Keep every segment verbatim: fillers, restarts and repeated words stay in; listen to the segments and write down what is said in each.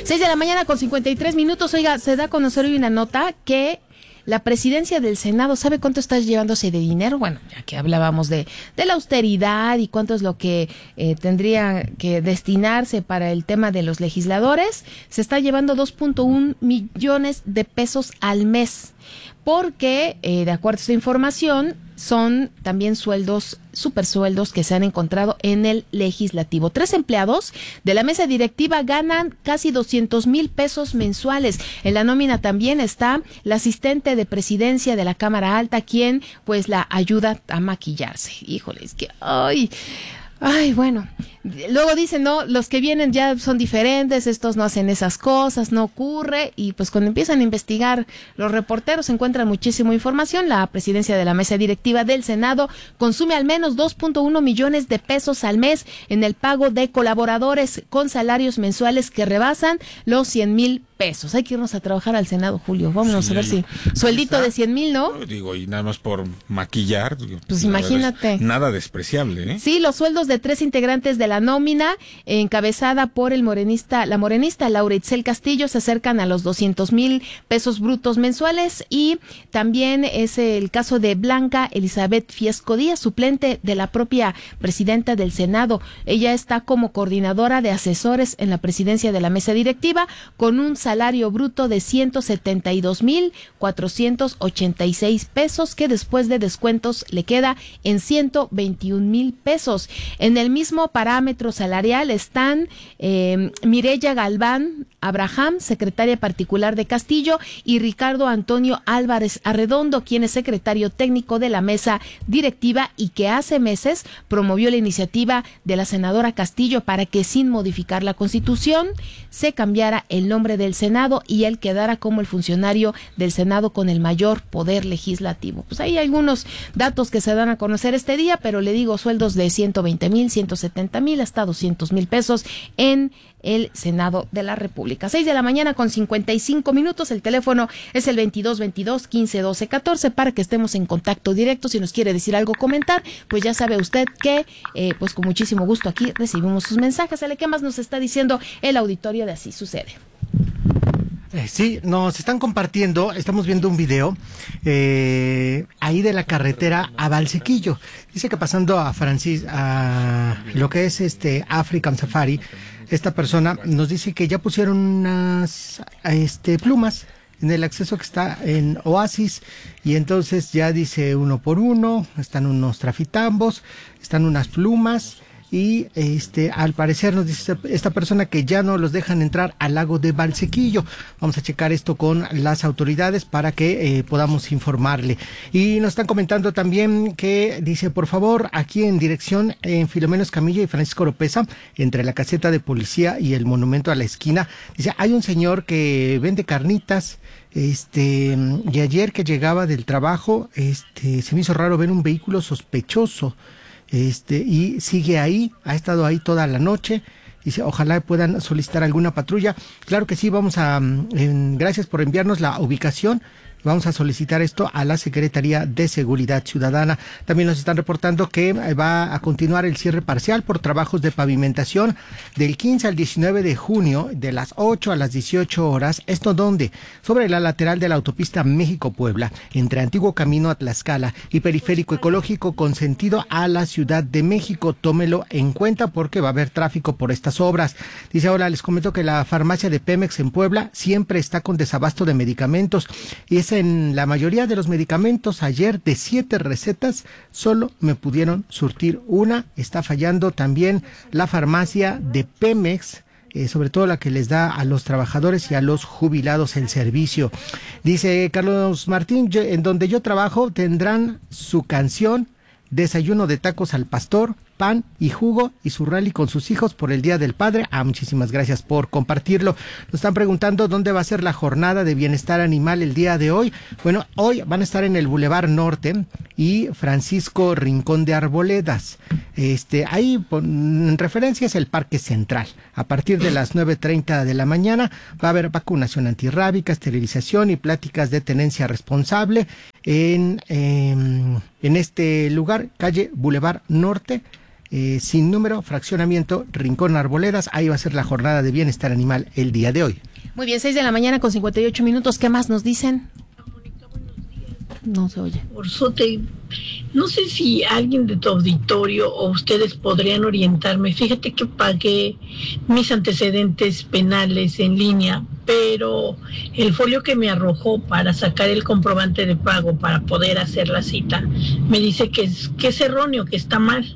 seis de la mañana con cincuenta y tres minutos. Oiga, se da a conocer hoy una nota que la presidencia del Senado, ¿sabe cuánto está llevándose de dinero? Bueno, ya que hablábamos de, de la austeridad y cuánto es lo que eh, tendría que destinarse para el tema de los legisladores, se está llevando dos punto uno millones de pesos al mes, porque eh, de acuerdo a esta información, son también sueldos, supersueldos que se han encontrado en el legislativo. Tres empleados de la mesa directiva ganan casi doscientos mil pesos mensuales. En la nómina también está la asistente de presidencia de la Cámara Alta, quien pues la ayuda a maquillarse. Híjole, es que, ay... Ay, bueno, luego dicen, no, los que vienen ya son diferentes, estos no hacen esas cosas, no ocurre, y pues cuando empiezan a investigar los reporteros encuentran muchísima información. La presidencia de la mesa directiva del Senado consume al menos dos punto uno millones de pesos al mes en el pago de colaboradores con salarios mensuales que rebasan los cien mil pesos. Hay que irnos a trabajar al Senado, Julio, vámonos sí, a ver si sueldito está, de cien mil, ¿no? Digo, y nada más por maquillar. Digo, pues imagínate. Nada despreciable, ¿eh? Sí, los sueldos de tres integrantes de la nómina, encabezada por el morenista, la morenista Laura Itzel Castillo, se acercan a los doscientos mil pesos brutos mensuales, y también es el caso de Blanca Elizabeth Fiesco Díaz, suplente de la propia presidenta del Senado. Ella está como coordinadora de asesores en la presidencia de la mesa directiva, con un salario bruto de ciento setenta y dos mil cuatrocientos ochenta y seis pesos, que después de descuentos le queda en ciento veintiún mil pesos. En el mismo parámetro salarial están eh, Mireya Galván Abraham, secretaria particular de Castillo, y Ricardo Antonio Álvarez Arredondo, quien es secretario técnico de la mesa directiva y que hace meses promovió la iniciativa de la senadora Castillo para que, sin modificar la Constitución, se cambiara el nombre del Senado y él quedara como el funcionario del Senado con el mayor poder legislativo. Pues hay algunos datos que se dan a conocer este día, pero le digo, sueldos de ciento veinte mil, ciento setenta mil hasta doscientos mil pesos en el Senado de la República. Seis de la mañana con cincuenta y cinco minutos. El teléfono es el veintidós veintidós quince doce catorce para que estemos en contacto directo. Si nos quiere decir algo, comentar, pues ya sabe usted que eh, pues con muchísimo gusto aquí recibimos sus mensajes. ¿Qué más nos está diciendo el auditorio de Así Sucede? Eh, sí, nos están compartiendo, estamos viendo un video eh, ahí de la carretera a Valsequillo. Dice que pasando a Francis, a lo que es este African Safari, esta persona nos dice que ya pusieron unas este plumas en el acceso que está en Oasis, y entonces ya dice uno por uno, están unos trafitambos, están unas plumas. Y este, al parecer nos dice esta persona que ya no los dejan entrar al lago de Valsequillo. Vamos a checar esto con las autoridades para que eh, podamos informarle. Y nos están comentando también que dice, por favor, aquí en dirección en Filomeno Escamilla y Francisco Oropesa, entre la caseta de policía y el monumento a la esquina, dice, hay un señor que vende carnitas. Este, y ayer que llegaba del trabajo, este, se me hizo raro ver un vehículo sospechoso. Este, y sigue ahí, ha estado ahí toda la noche. Dice, ojalá puedan solicitar alguna patrulla. Claro que sí, vamos a, en, gracias por enviarnos la ubicación. Vamos a solicitar esto a la Secretaría de Seguridad Ciudadana. También nos están reportando que va a continuar el cierre parcial por trabajos de pavimentación del quince al diecinueve de junio, de las ocho a las dieciocho horas. ¿Esto dónde? Sobre la lateral de la autopista México-Puebla, entre Antiguo Camino a Tlaxcala y Periférico Ecológico con sentido a la Ciudad de México. Tómelo en cuenta porque va a haber tráfico por estas obras. Dice, ahora les comento que la farmacia de Pemex en Puebla siempre está con desabasto de medicamentos, y es en la mayoría de los medicamentos. Ayer de siete recetas solo me pudieron surtir una. Está fallando también la farmacia de Pemex, eh, sobre todo la que les da a los trabajadores y a los jubilados el servicio. Dice Carlos Martín, yo, en donde yo trabajo tendrán su canción, desayuno de tacos al pastor, pan y jugo y su rally con sus hijos por el Día del Padre. Ah, muchísimas gracias por compartirlo. Nos están preguntando dónde va a ser la jornada de bienestar animal el día de hoy. Bueno, hoy van a estar en el Boulevard Norte y Francisco Rincón de Arboledas. Este, ahí en referencia es el Parque Central. A partir de las nueve treinta de la mañana va a haber vacunación antirrábica, esterilización y pláticas de tenencia responsable en, eh, en este lugar, calle Boulevard Norte, eh, sin número, fraccionamiento, Rincón Arboledas. Ahí va a ser la jornada de bienestar animal el día de hoy. Muy bien, seis de la mañana con cincuenta y ocho minutos. ¿Qué más nos dicen? No se oye. Orzote, no sé si alguien de tu auditorio o ustedes podrían orientarme. Fíjate que pagué mis antecedentes penales en línea, pero el folio que me arrojó para sacar el comprobante de pago para poder hacer la cita me dice que es, que es erróneo, que está mal.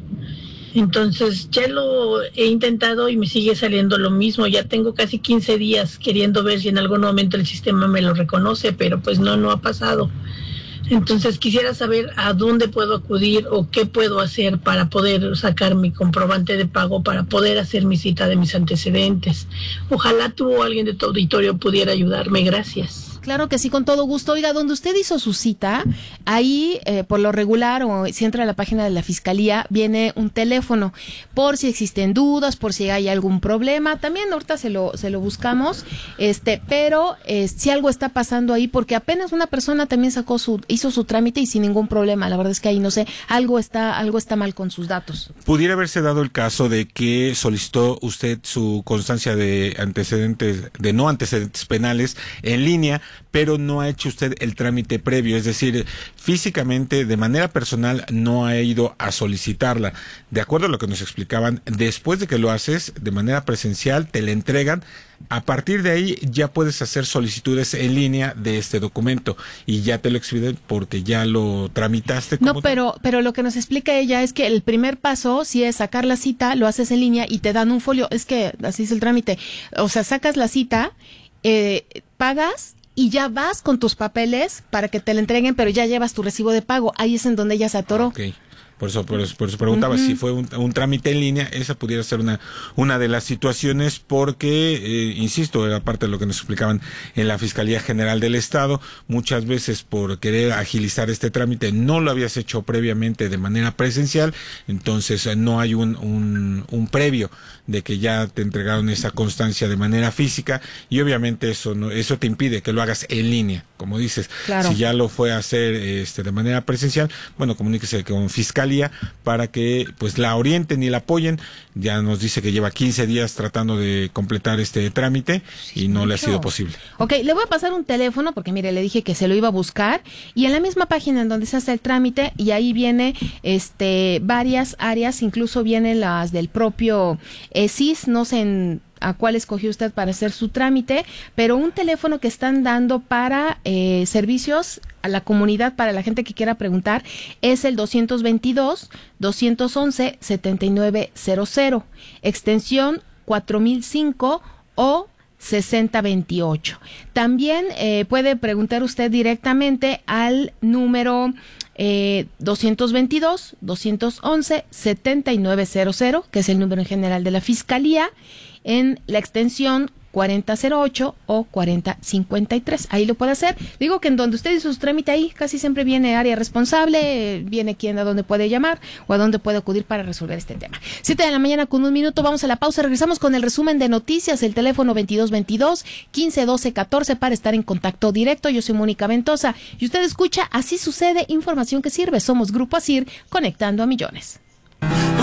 Entonces ya lo he intentado y me sigue saliendo lo mismo. Ya tengo casi quince días queriendo ver si en algún momento el sistema me lo reconoce, pero pues no, no ha pasado. Entonces quisiera saber a dónde puedo acudir o qué puedo hacer para poder sacar mi comprobante de pago, para poder hacer mi cita de mis antecedentes. Ojalá tú o alguien de tu auditorio pudiera ayudarme. Gracias. Claro que sí, con todo gusto. Oiga, donde usted hizo su cita, ahí eh, por lo regular, o si entra a la página de la Fiscalía, viene un teléfono, por si existen dudas, por si hay algún problema. También ahorita se lo se lo buscamos, este, pero eh, si algo está pasando ahí, porque apenas una persona también sacó su, hizo su trámite y sin ningún problema. La verdad es que ahí no sé, algo está, algo está mal con sus datos. ¿Pudiera haberse dado el caso de que solicitó usted su constancia de antecedentes, de no antecedentes penales en línea, pero no ha hecho usted el trámite previo? Es decir, físicamente, de manera personal, no ha ido a solicitarla. De acuerdo a lo que nos explicaban, después de que lo haces de manera presencial, te la entregan. A partir de ahí ya puedes hacer solicitudes en línea de este documento y ya te lo expiden porque ya lo tramitaste. No, pero pero lo que nos explica ella es que el primer paso, si es sacar la cita, lo haces en línea y te dan un folio. Es que así es el trámite. O sea, sacas la cita, eh, pagas y ya vas con tus papeles para que te la entreguen, pero ya llevas tu recibo de pago. Ahí es en donde ella se atoró. Okay. Por eso, por eso, por eso preguntaba, uh-huh, si fue un, un trámite en línea. Esa pudiera ser una una de las situaciones porque, eh, insisto, era parte de lo que nos explicaban en la Fiscalía General del Estado. Muchas veces por querer agilizar este trámite no lo habías hecho previamente de manera presencial, entonces eh, no hay un, un, un previo de que ya te entregaron esa constancia de manera física y obviamente eso no, eso te impide que lo hagas en línea, como dices. Claro. Si ya lo fue a hacer este de manera presencial, bueno, comuníquese con Fiscalía para que pues la orienten y la apoyen. Ya nos dice que lleva quince días tratando de completar este trámite y no le ha sido posible. Ok, le voy a pasar un teléfono porque mire, le dije que se lo iba a buscar y en la misma página en donde se hace el trámite y ahí viene este varias áreas, incluso vienen las del propio eh, S I S, no sé en a cuál escogió usted para hacer su trámite, pero un teléfono que están dando para eh, servicios a la comunidad, para la gente que quiera preguntar, es el doscientos veintidós, doscientos once, setenta y nueve cero cero, extensión cuatro mil cinco o sesenta veintiocho. También eh, puede preguntar usted directamente al número eh, doscientos veintidós, doscientos once, setenta y nueve cero cero, que es el número en general de la Fiscalía, en la extensión cuarenta cero ocho o cuarenta cincuenta y tres. Ahí lo puede hacer. Digo que en donde usted hizo su trámite, ahí casi siempre viene área responsable, viene quien a dónde puede llamar o a dónde puede acudir para resolver este tema. Siete de la mañana con un minuto, vamos a la pausa, regresamos con el resumen de noticias, el teléfono veintidós veintidós, quince doce catorce para estar en contacto directo. Yo soy Mónica Ventosa y usted escucha Así Sucede, información que sirve. Somos Grupo Asir, conectando a millones.